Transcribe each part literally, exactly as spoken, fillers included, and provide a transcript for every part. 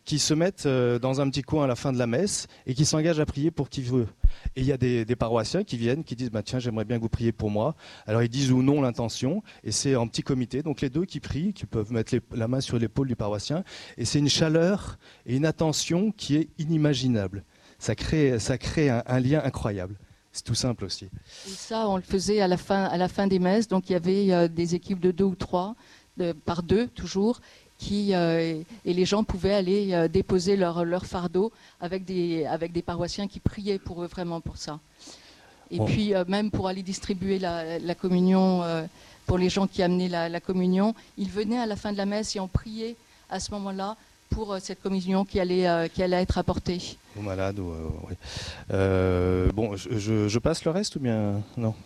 qui se mettent euh, dans un petit coin à la fin de la messe et qui s'engagent à prier pour qui veut. Et il y a des, des paroissiens qui viennent, qui disent bah, « Tiens, j'aimerais bien que vous priez pour moi ». Alors ils disent ou non l'intention, et c'est en petit comité. Donc les deux qui prient, qui peuvent mettre les, la main sur l'épaule du paroissien, et c'est une chaleur et une attention qui est inimaginable. Ça crée, ça crée un, un lien incroyable. C'est tout simple aussi. Et ça, on le faisait à la fin, à la fin des messes. Donc il y avait euh, des équipes de deux ou trois, de, par deux toujours, qui, euh, et les gens pouvaient aller euh, déposer leur, leur fardeau avec des, avec des paroissiens qui priaient pour eux vraiment pour ça. Et bon. puis euh, même pour aller distribuer la, la communion, euh, pour les gens qui amenaient la, la communion, ils venaient à la fin de la messe et on priait à ce moment-là pour euh, cette communion qui allait, euh, qui allait être apportée. Ou malade, ou, euh, oui. euh, bon, je, je, je passe le reste ou bien non?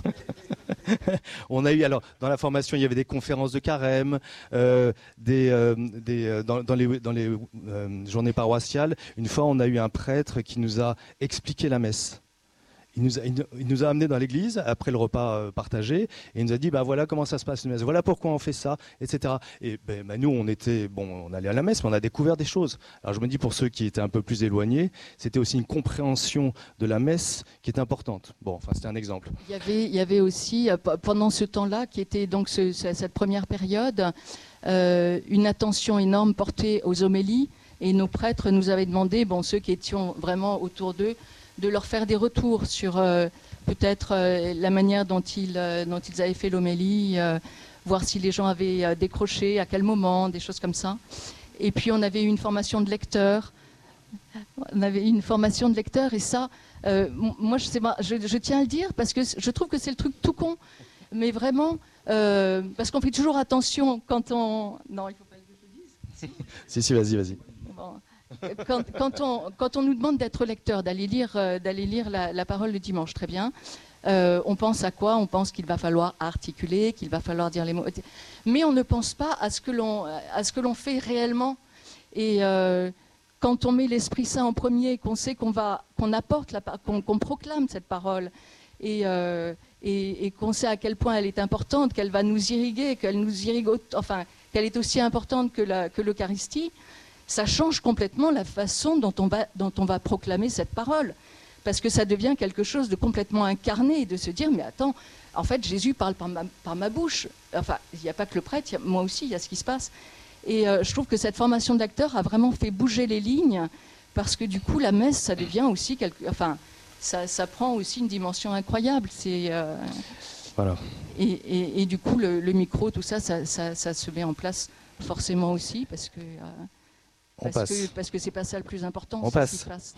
On a eu, alors, dans la formation, il y avait des conférences de carême, euh, des, euh, des, euh, dans, dans les, dans les euh, journées paroissiales. Une fois, on a eu un prêtre qui nous a expliqué la messe. Il nous, a, il nous a amenés dans l'église après le repas euh, partagé et il nous a dit bah voilà comment ça se passe une messe, voilà pourquoi on fait ça, et cetera. Et ben, ben, nous on était bon, on allait à la messe, mais on a découvert des choses. Alors je me dis pour ceux qui étaient un peu plus éloignés, c'était aussi une compréhension de la messe qui est importante. Bon, enfin c'était un exemple. Il y avait, il y avait aussi pendant ce temps-là, qui était donc ce, cette première période, euh, une attention énorme portée aux homélies et nos prêtres nous avaient demandé, bon ceux qui étions vraiment autour d'eux, de leur faire des retours sur euh, peut-être euh, la manière dont ils, euh, dont ils avaient fait l'homélie, euh, voir si les gens avaient euh, décroché, à quel moment, des choses comme ça. Et puis on avait eu une formation de lecteur. On avait eu une formation de lecteur et ça, euh, moi je, sais pas, je, je tiens à le dire parce que je trouve que c'est le truc tout con, mais vraiment, euh, parce qu'on fait toujours attention quand on... Non, il ne faut pas que je le dise. Si, si, vas-y, vas-y. Bon. Quand, quand, on, quand on nous demande d'être lecteur, d'aller lire, euh, d'aller lire la, la parole le dimanche, très bien, euh, on pense à quoi? On pense qu'il va falloir articuler, qu'il va falloir dire les mots. Mais on ne pense pas à ce que l'on, à ce que l'on fait réellement. Et euh, quand on met l'Esprit Saint en premier, qu'on sait qu'on va, qu'on apporte, la, qu'on, qu'on proclame cette parole, et, euh, et, et qu'on sait à quel point elle est importante, qu'elle va nous irriguer, qu'elle nous irrigue, enfin, qu'elle est aussi importante que, la, que l'Eucharistie, ça change complètement la façon dont on va, dont on va proclamer cette parole. Parce que ça devient quelque chose de complètement incarné, de se dire, mais attends, en fait, Jésus parle par ma, par ma bouche. Enfin, il n'y a pas que le prêtre, y a, moi aussi, il y a ce qui se passe. Et euh, je trouve que cette formation d'acteur a vraiment fait bouger les lignes, parce que du coup, la messe, ça devient aussi, quelque, enfin, ça, ça prend aussi une dimension incroyable. C'est, euh, voilà. Et, et, et du coup, le, le micro, tout ça ça, ça, ça se met en place forcément aussi, parce que... Euh, On parce, passe. que, parce que c'est pas ça le plus important. On passe. Se passe.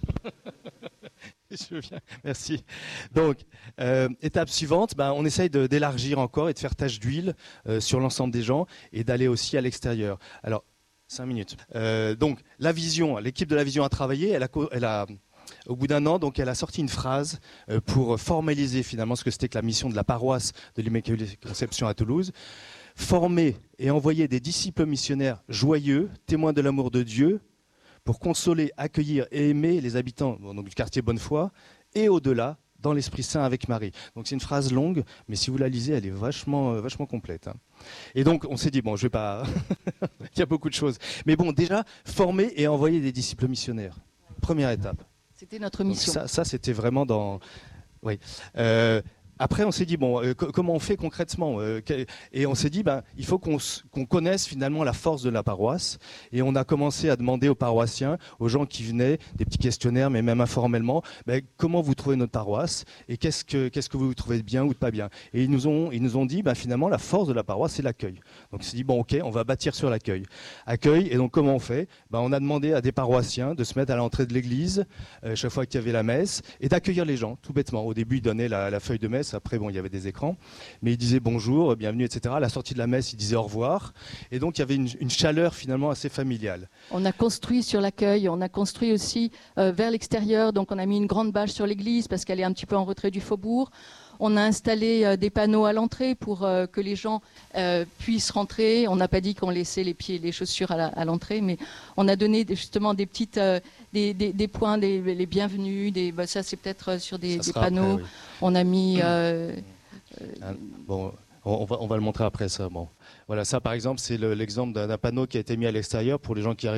Je viens. Merci. Donc, euh, étape suivante, ben, on essaye de, d'élargir encore et de faire tache d'huile euh, sur l'ensemble des gens et d'aller aussi à l'extérieur. Alors, cinq minutes. Euh, donc, la vision, l'équipe de la vision a travaillé. Elle a, elle a, au bout d'un an, donc, elle a sorti une phrase euh, pour formaliser finalement ce que c'était que la mission de la paroisse de l'Immaculée Conception à Toulouse. Former et envoyer des disciples missionnaires joyeux, témoins de l'amour de Dieu, pour consoler, accueillir et aimer les habitants bon, donc, du quartier Bonnefoy et au-delà, dans l'Esprit Saint avec Marie. Donc c'est une phrase longue, mais si vous la lisez, elle est vachement, euh, vachement complète. Hein. Et donc on s'est dit, bon, je vais pas... Il y a beaucoup de choses. Mais bon, déjà, former et envoyer des disciples missionnaires. Première étape. C'était notre mission. Donc, ça, ça c'était vraiment dans... Oui. Euh, Après, on s'est dit, bon, euh, comment on fait concrètement euh, Et on s'est dit, ben, il faut qu'on, qu'on connaisse finalement la force de la paroisse. Et on a commencé à demander aux paroissiens, aux gens qui venaient, des petits questionnaires, mais même informellement, ben, comment vous trouvez notre paroisse et qu'est-ce que, qu'est-ce que vous trouvez de bien ou de pas bien. Et ils nous ont, ils nous ont dit, ben, finalement, la force de la paroisse, c'est l'accueil. Donc on s'est dit, bon, ok, on va bâtir sur l'accueil. Accueil, et donc comment on fait ben, On a demandé à des paroissiens de se mettre à l'entrée de l'église, euh, chaque fois qu'il y avait la messe, et d'accueillir les gens, tout bêtement. Au début, ils donnaient la, la feuille de messe. Après, bon, il y avait des écrans, mais il disait bonjour, bienvenue, et cetera. À la sortie de la messe, il disait au revoir. Et donc, il y avait une, une chaleur finalement assez familiale. On a construit sur l'accueil, on a construit aussi euh, vers l'extérieur. Donc, on a mis une grande bâche sur l'église parce qu'elle est un petit peu en retrait du faubourg. On a installé euh, des panneaux à l'entrée pour euh, que les gens euh, puissent rentrer. On n'a pas dit qu'on laissait les pieds et les chaussures à, la, à l'entrée, mais on a donné des, justement des petites, euh, des, des, des points, des, les bienvenus. Des, bah, ça, c'est peut-être sur des, des panneaux. Après, oui. On a mis. Euh, euh, bon, on va, on va le montrer après ça. Bon, voilà, ça par exemple, c'est le, l'exemple d'un, d'un panneau qui a été mis à l'extérieur pour les gens qui arrivent.